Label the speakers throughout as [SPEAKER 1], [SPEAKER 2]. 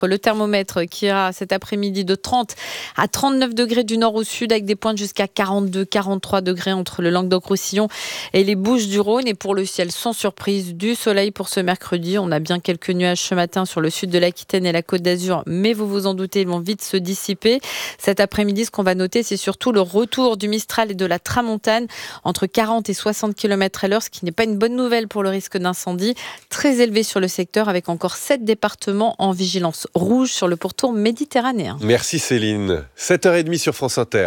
[SPEAKER 1] Le thermomètre qui ira cet après-midi de 30 à 39 degrés du nord au sud avec des pointes jusqu'à 42-43 degrés entre le Languedoc-Roussillon et les Bouches-du-Rhône. Et pour le ciel, sans surprise, du soleil pour ce mercredi. On a bien quelques nuages ce matin sur le sud de l'Aquitaine et la Côte d'Azur, mais vous vous en doutez, ils vont vite se dissiper. Cet après-midi, ce qu'on va noter, c'est surtout le retour du Mistral et de la Tramontane entre 40 et 60 km/h, ce qui n'est pas une bonne nouvelle pour le risque d'incendie. Très élevé sur le secteur avec encore 7 départements en vigilance rouge sur le pourtour méditerranéen.
[SPEAKER 2] Merci Céline. 7h30 sur France Inter.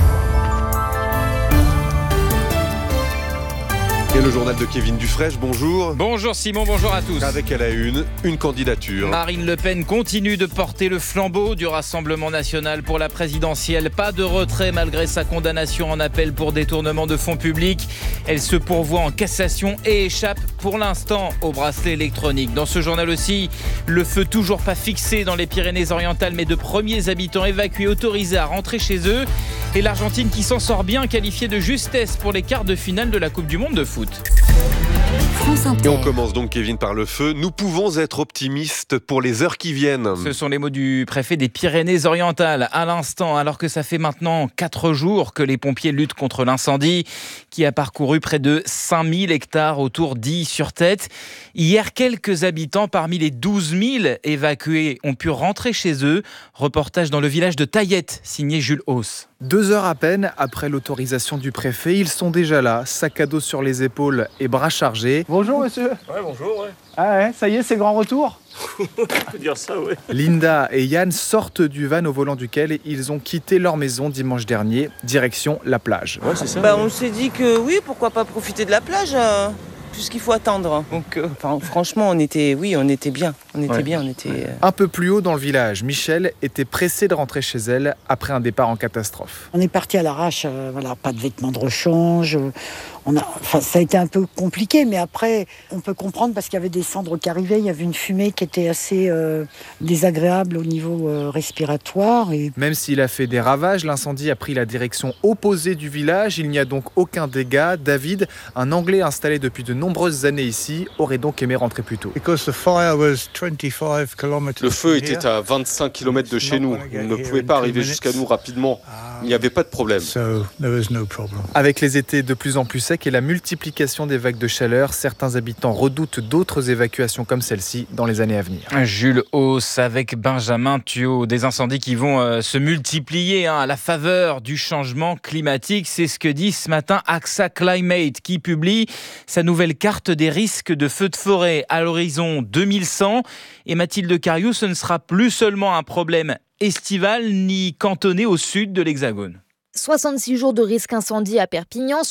[SPEAKER 2] Et le journal de Kevin Dufresne, bonjour.
[SPEAKER 3] Bonjour Simon, bonjour à tous.
[SPEAKER 2] Avec à la une candidature.
[SPEAKER 3] Marine Le Pen continue de porter le flambeau du Rassemblement national pour la présidentielle. Pas de retrait malgré sa condamnation en appel pour détournement de fonds publics. Elle se pourvoit en cassation et échappe pour l'instant au bracelet électronique. Dans ce journal aussi, le feu toujours pas fixé dans les Pyrénées-Orientales, mais de premiers habitants évacués autorisés à rentrer chez eux. Et l'Argentine qui s'en sort bien, qualifiée de justesse pour les quarts de finale de la Coupe du Monde de foot.
[SPEAKER 2] Et on commence donc, Kevin, par le feu. Nous pouvons être optimistes pour les heures qui viennent.
[SPEAKER 3] Ce sont les mots du préfet des Pyrénées-Orientales à l'instant, alors que ça fait maintenant 4 jours que les pompiers luttent contre l'incendie qui a parcouru près de 5000 hectares autour d'Illy-sur-Tête. Hier, quelques habitants parmi les 12 000 évacués ont pu rentrer chez eux. Reportage dans le village de Taillette, signé Jules Hauss.
[SPEAKER 4] 2 heures à peine après l'autorisation du préfet, ils sont déjà là, sac à dos sur les épaules et bras chargés.
[SPEAKER 5] Bonjour monsieur.
[SPEAKER 6] Ouais, bonjour, ouais.
[SPEAKER 5] Ah ouais, ça y est, c'est grand retour.
[SPEAKER 6] On peut dire ça, ouais.
[SPEAKER 4] Linda et Yann sortent du van au volant duquel ils ont quitté leur maison dimanche dernier, direction la plage.
[SPEAKER 6] Ouais, c'est ça.
[SPEAKER 7] On s'est dit que oui, pourquoi pas profiter de la plage puisqu'il faut attendre. Donc franchement, on était bien.
[SPEAKER 4] Un peu plus haut dans le village, Michel était pressée de rentrer chez elle après un départ en catastrophe.
[SPEAKER 8] On est parti à l'arrache, pas de vêtements de rechange. Ça a été un peu compliqué, mais après, on peut comprendre parce qu'il y avait des cendres qui arrivaient, il y avait une fumée qui était assez désagréable au niveau respiratoire. Et...
[SPEAKER 4] Même s'il a fait des ravages, l'incendie a pris la direction opposée du village. Il n'y a donc aucun dégât. David, un Anglais installé depuis de nombreuses années ici, aurait donc aimé rentrer plus tôt.
[SPEAKER 2] Le feu était à 25 km de chez nous. Il ne pouvait pas arriver jusqu'à nous rapidement. Il n'y avait pas de problème.
[SPEAKER 4] Avec les étés de plus en plus secs et la multiplication des vagues de chaleur, certains habitants redoutent d'autres évacuations comme celle-ci dans les années à venir.
[SPEAKER 3] Jules Hauss avec Benjamin Thuot. Des incendies qui vont se multiplier à la faveur du changement climatique. C'est ce que dit ce matin AXA Climate qui publie sa nouvelle carte des risques de feux de forêt à l'horizon 2100. Et Mathilde Cariou, ce ne sera plus seulement un problème estival ni cantonné au sud de l'Hexagone.
[SPEAKER 9] 66 jours de risque incendie à Perpignan,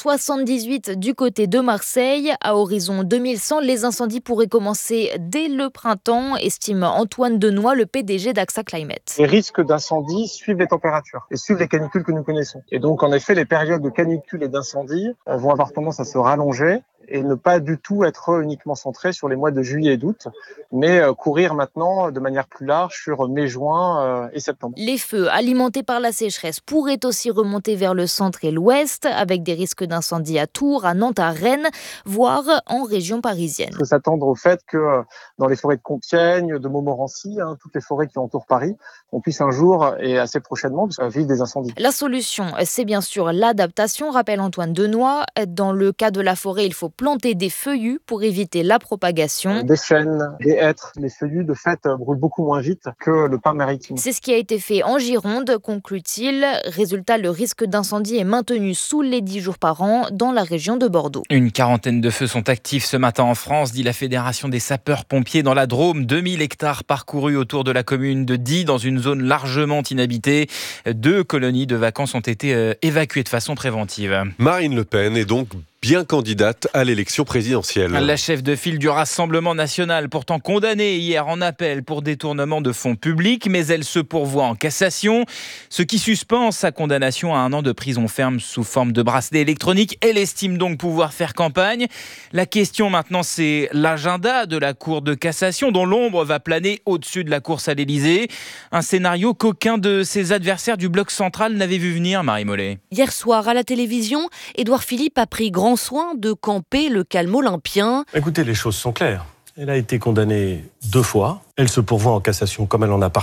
[SPEAKER 9] 78 du côté de Marseille. À horizon 2100, les incendies pourraient commencer dès le printemps, estime Antoine Denoy, le PDG d'AXA Climate.
[SPEAKER 10] Les risques d'incendie suivent les températures et suivent les canicules que nous connaissons. Et donc, en effet, les périodes de canicule et d'incendie vont avoir tendance à se rallonger et ne pas du tout être uniquement centré sur les mois de juillet et d'août, mais courir maintenant de manière plus large sur mai, juin et septembre.
[SPEAKER 9] Les feux alimentés par la sécheresse pourraient aussi remonter vers le centre et l'ouest, avec des risques d'incendie à Tours, à Nantes, à Rennes, voire en région parisienne.
[SPEAKER 10] Il faut s'attendre au fait que dans les forêts de Compiègne, de Montmorency, toutes les forêts qui entourent Paris, on puisse un jour et assez prochainement vivre des incendies.
[SPEAKER 9] La solution, c'est bien sûr l'adaptation, rappelle Antoine Denoy. Dans le cas de la forêt, il faut planter des feuillus pour éviter la propagation.
[SPEAKER 10] Des chênes, des hêtres, les feuillus de fait brûlent beaucoup moins vite que le pin maritime.
[SPEAKER 9] C'est ce qui a été fait en Gironde, conclut-il. Résultat, le risque d'incendie est maintenu sous les 10 jours par an dans la région de Bordeaux.
[SPEAKER 3] Une quarantaine de feux sont actifs ce matin en France, dit la Fédération des sapeurs-pompiers dans la Drôme. 2000 hectares parcourus autour de la commune de Die, dans une zone largement inhabitée. 2 colonies de vacances ont été évacuées de façon préventive.
[SPEAKER 2] Marine Le Pen est donc bien candidate à l'élection présidentielle.
[SPEAKER 3] La chef de file du Rassemblement national, pourtant condamnée hier en appel pour détournement de fonds publics, mais elle se pourvoit en cassation, ce qui suspend sa condamnation à 1 an de prison ferme sous forme de bracelet électronique. Elle estime donc pouvoir faire campagne. La question maintenant, c'est l'agenda de la Cour de cassation, dont l'ombre va planer au-dessus de la course à l'Élysée. Un scénario qu'aucun de ses adversaires du bloc central n'avait vu venir, Marie Mollet.
[SPEAKER 11] Hier soir, à la télévision, Édouard Philippe a pris grand soin de camper le calme olympien.
[SPEAKER 12] Écoutez, les choses sont claires. Elle a été condamnée 2 fois Elle se pourvoit en cassation comme elle en a